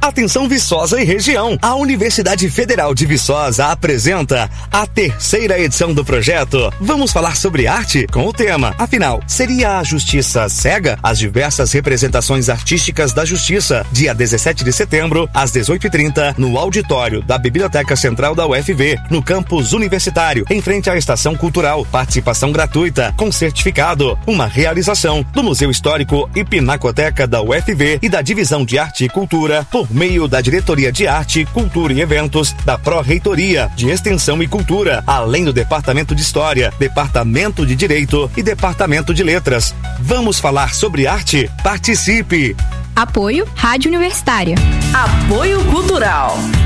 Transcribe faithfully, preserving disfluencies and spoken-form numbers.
Atenção Viçosa e região. A Universidade Federal de Viçosa apresenta a terceira edição do projeto Vamos Falar sobre Arte com o tema. Afinal, seria a justiça cega? As diversas representações artísticas da justiça. Dia dezessete de setembro, às dezoito e trinta, no auditório da Biblioteca Central da U F V, no campus universitário, em frente à Estação Cultural. Participação gratuita, com certificado. Uma realização do Museu Histórico e Pinacoteca da U F V e da Divisão de Arte e Cultura, por meio da Diretoria de Arte, Cultura e Eventos, da Pró-Reitoria de Extensão e Cultura, além do Departamento de História, Departamento de Direito e Departamento de Letras. Vamos falar sobre arte? Participe! Apoio Rádio Universitária. Apoio Cultural.